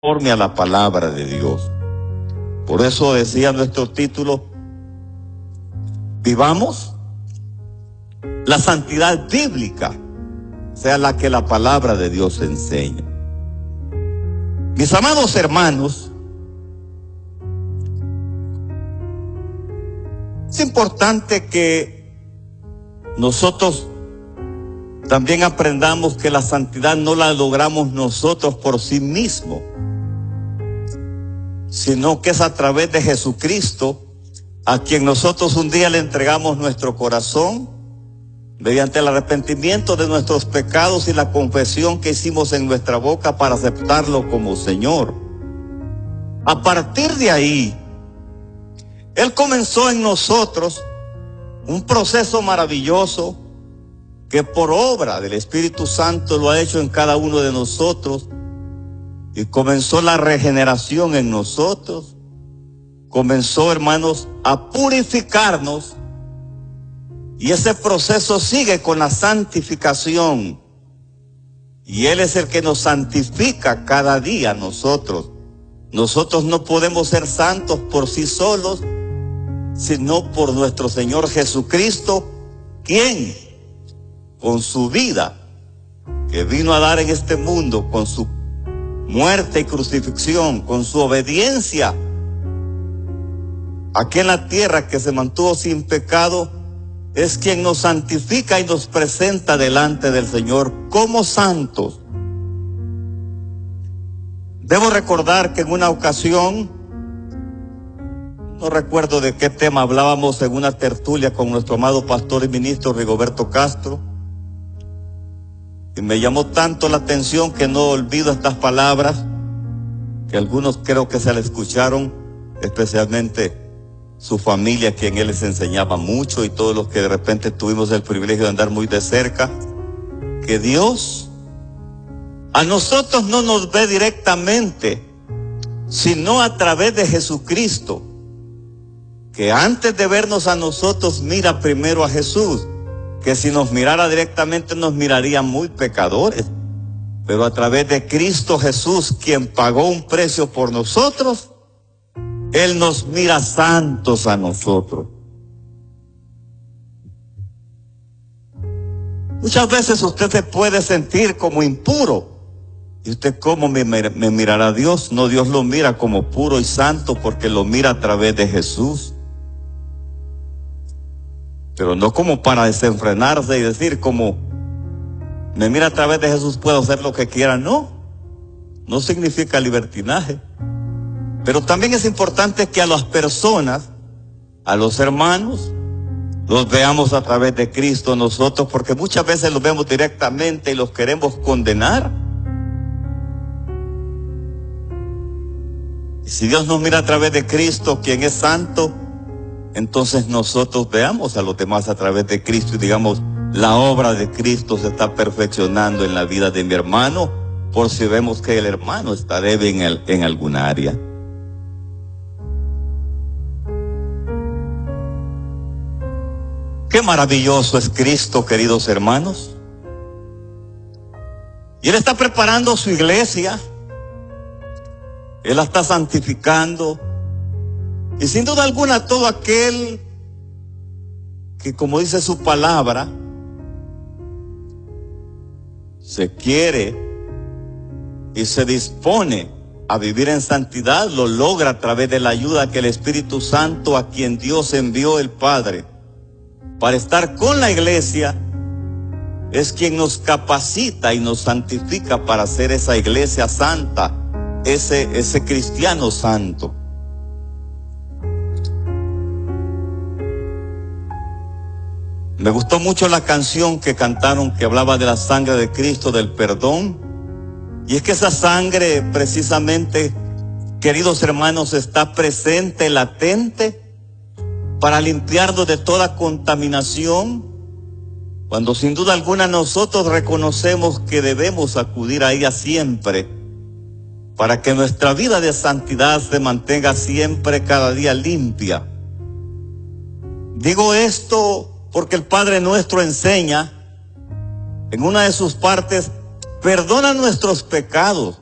conforme a la palabra de Dios. Por eso decía nuestro título: vivamos la santidad bíblica, sea la que la palabra de Dios enseña. Mis amados hermanos, es importante que nosotros también aprendamos que la santidad no la logramos nosotros por sí mismos, sino que es a través de Jesucristo, a quien nosotros un día le entregamos nuestro corazón mediante el arrepentimiento de nuestros pecados y la confesión que hicimos en nuestra boca para aceptarlo como Señor. A partir de ahí, Él comenzó en nosotros un proceso maravilloso que por obra del Espíritu Santo lo ha hecho en cada uno de nosotros, y comenzó la regeneración en nosotros. Comenzó, hermanos, a purificarnos, y ese proceso sigue con la santificación, y Él es el que nos santifica cada día a nosotros. Nosotros no podemos ser santos por sí solos, sino por nuestro Señor Jesucristo, quien con su vida que vino a dar en este mundo, con su muerte y crucifixión, con su obediencia aquí en la tierra, que se mantuvo sin pecado, es quien nos santifica y nos presenta delante del Señor como santos. Debo recordar que en una ocasión, no recuerdo de qué tema hablábamos en una tertulia con nuestro amado pastor y ministro Rigoberto Castro, y me llamó tanto la atención que no olvido estas palabras, que algunos creo que se las escucharon, especialmente su familia, a quien él les enseñaba mucho, y todos los que de repente tuvimos el privilegio de andar muy de cerca, que Dios a nosotros no nos ve directamente, sino a través de Jesucristo, que antes de vernos a nosotros mira primero a Jesús, que si nos mirara directamente nos miraría muy pecadores, pero a través de Cristo Jesús, quien pagó un precio por nosotros, Él nos mira santos a nosotros. Muchas veces usted se puede sentir como impuro, y usted, ¿cómo me mirará a Dios? No, Dios lo mira como puro y santo porque lo mira a través de Jesús. Pero no como para desenfrenarse y decir, como me mira a través de Jesús puedo hacer lo que quiera. No significa libertinaje. Pero también es importante que a las personas, a los hermanos, los veamos a través de Cristo nosotros, porque muchas veces los vemos directamente y los queremos condenar. Y si Dios nos mira a través de Cristo, quien es santo, entonces nosotros veamos a los demás a través de Cristo y digamos, la obra de Cristo se está perfeccionando en la vida de mi hermano, por si vemos que el hermano está débil en alguna área. Qué maravilloso es Cristo, queridos hermanos. Y Él está preparando su iglesia, Él la está santificando. Y sin duda alguna todo aquel que, como dice su palabra, se quiere y se dispone a vivir en santidad, lo logra a través de la ayuda que el Espíritu Santo, a quien Dios envió el Padre para estar con la iglesia, es quien nos capacita y nos santifica para ser esa iglesia santa, ese cristiano santo. Me gustó mucho la canción que cantaron, que hablaba de la sangre de Cristo, del perdón. Y es que esa sangre, precisamente, queridos hermanos, está presente, latente, para limpiarnos de toda contaminación, cuando sin duda alguna nosotros reconocemos que debemos acudir a ella siempre, para que nuestra vida de santidad se mantenga siempre, cada día limpia. Digo esto porque el Padre nuestro enseña en una de sus partes: perdona nuestros pecados